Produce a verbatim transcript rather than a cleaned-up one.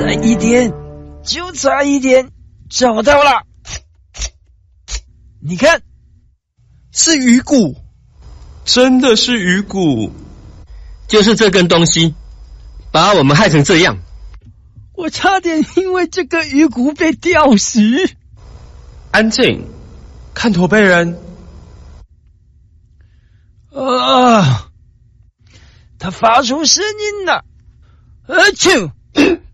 再一点，就差一点，找到了。你看， 是鱼骨， 真的是鱼骨， 就是这根东西把我们害成这样。 我差点因为这个鱼骨被吊死。 安静，看驼背人。 啊！他发出声音了，啊啾！